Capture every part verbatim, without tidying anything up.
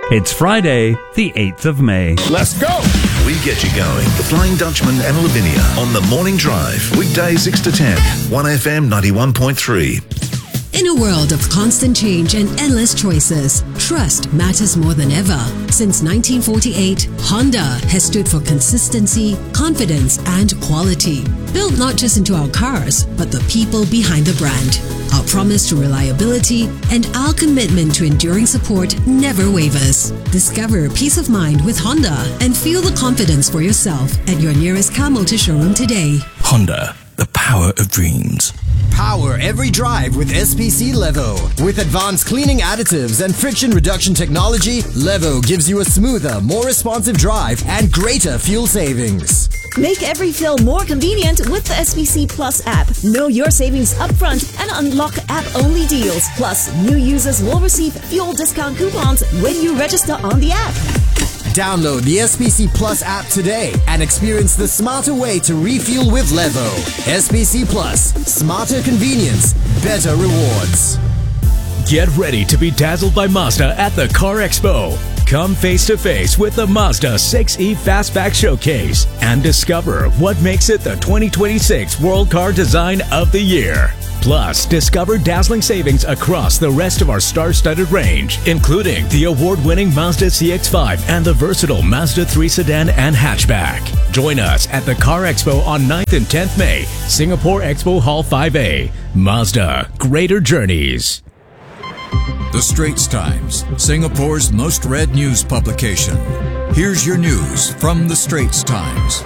It's Friday, the eighth of May. Let's go! We get you going. The Flying Dutchman and Lavinia on the Morning Drive. Weekdays six to ten. one F M ninety-one point three. In a world of constant change and endless choices, trust matters more than ever. Since nineteen forty-eight, Honda has stood for consistency, confidence, and quality. Built not just into our cars, but the people behind the brand. Our promise to reliability and our commitment to enduring support never wavers. Discover peace of mind with Honda and feel the confidence for yourself at your nearest car motor showroom today. Honda, the power of dreams. Power every drive with S P C Levo. With advanced cleaning additives and friction reduction technology, Levo gives you a smoother, more responsive drive and greater fuel savings. Make every fill more convenient with the S P C Plus app. Know your savings upfront and unlock app-only deals. Plus, new users will receive fuel discount coupons when you register on the app. Download the S P C Plus app today and experience the smarter way to refuel with Levo. S P C Plus. Smarter convenience. Better rewards. Get ready to be dazzled by Mazda at the Car Expo. Come face to face with the Mazda six E Fastback Showcase and discover what makes it the twenty twenty-six World Car Design of the Year. Plus, discover dazzling savings across the rest of our star-studded range, including the award-winning Mazda C X five and the versatile Mazda three sedan and hatchback. Join us at the Car Expo on ninth and tenth May, Singapore Expo Hall five A. Mazda, greater journeys. The Straits Times, Singapore's most read news publication. Here's your news from The Straits Times.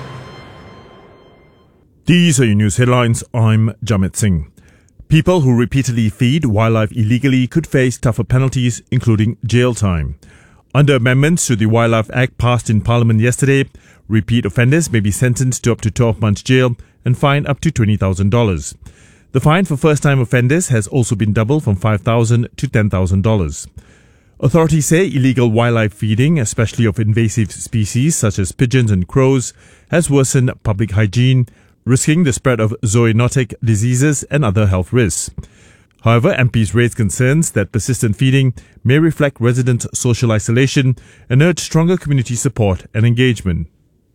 These are your news headlines. I'm Jamit Singh. People who repeatedly feed wildlife illegally could face tougher penalties, including jail time. Under amendments to the Wildlife Act passed in Parliament yesterday, repeat offenders may be sentenced to up to twelve months jail and fined up to twenty thousand dollars. The fine for first-time offenders has also been doubled from five thousand dollars to ten thousand dollars. Authorities say illegal wildlife feeding, especially of invasive species such as pigeons and crows, has worsened public hygiene, risking the spread of zoonotic diseases and other health risks. However, M Ps raised concerns that persistent feeding may reflect residents' social isolation and urge stronger community support and engagement.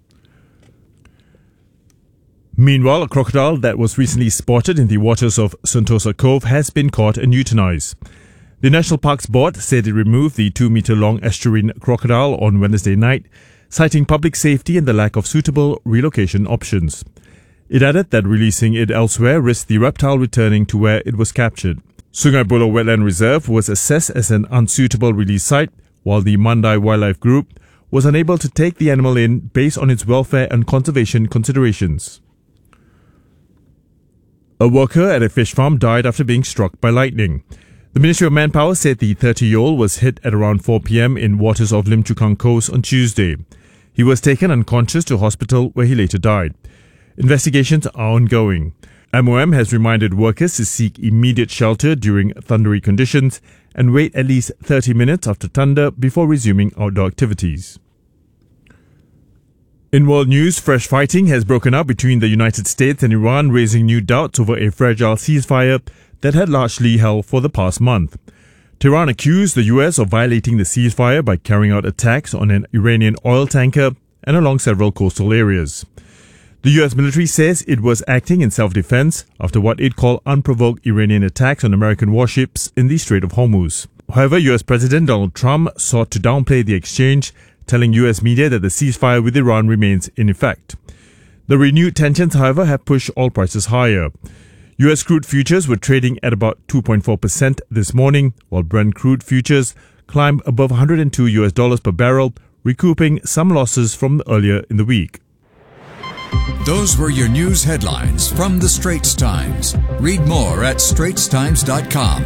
Meanwhile, a crocodile that was recently spotted in the waters of Sentosa Cove has been caught and euthanized. The National Parks Board said it removed the two-meter-long estuarine crocodile on Wednesday night, citing public safety and the lack of suitable relocation options. It added that releasing it elsewhere risked the reptile returning to where it was captured. Sungai Buloh Wetland Reserve was assessed as an unsuitable release site, while the Mandai Wildlife Group was unable to take the animal in based on its welfare and conservation considerations. A worker at a fish farm died after being struck by lightning. The Ministry of Manpower said the thirty-year-old was hit at around four p.m. in waters of Lim Chu Kang Coast on Tuesday. He was taken unconscious to hospital where he later died. Investigations are ongoing. M O M has reminded workers to seek immediate shelter during thundery conditions and wait at least thirty minutes after thunder before resuming outdoor activities. In world news, fresh fighting has broken out between the United States and Iran, raising new doubts over a fragile ceasefire that had largely held for the past month. Tehran accused the U S of violating the ceasefire by carrying out attacks on an Iranian oil tanker and along several coastal areas. The U S military says it was acting in self-defense after what it called unprovoked Iranian attacks on American warships in the Strait of Hormuz. However, U S President Donald Trump sought to downplay the exchange, telling U S media that the ceasefire with Iran remains in effect. The renewed tensions, however, have pushed oil prices higher. U S crude futures were trading at about two point four percent this morning, while Brent crude futures climbed above one hundred two U S dollars per barrel, recouping some losses from earlier in the week. Those were your news headlines from The Straits Times. Read more at straits times dot com.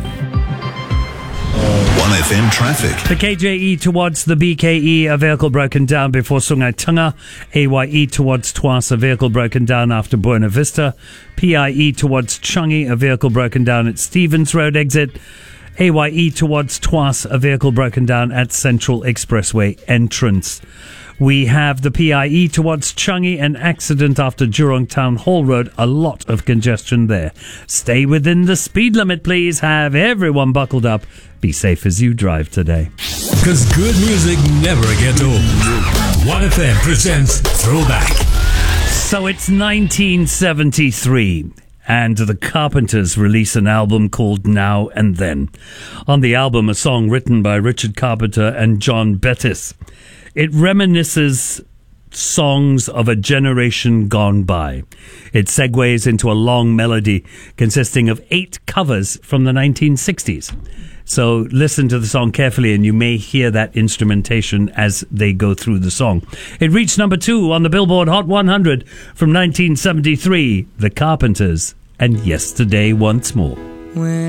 one F M traffic. The K J E towards the B K E, a vehicle broken down before Sungai Tengah. A Y E towards Tuas, a vehicle broken down after Buena Vista. P I E towards Changi, a vehicle broken down at Stevens Road exit. A Y E towards Tuas, a vehicle broken down at Central Expressway entrance. We have the P I E towards Changi, an accident after Jurong Town Hall Road, a lot of congestion there. Stay within the speed limit, please. Have everyone buckled up. Be safe as you drive today. Because good music never gets old. one F M presents Throwback. So it's nineteen seventy-three, and the Carpenters release an album called Now and Then. On the album, a song written by Richard Carpenter and John Bettis. It reminisces songs of a generation gone by. It segues into a long melody consisting of eight covers from the nineteen sixties. So listen to the song carefully and you may hear that instrumentation as they go through the song. It reached number two on the Billboard Hot one hundred from nineteen seventy-three, The Carpenters and Yesterday Once More.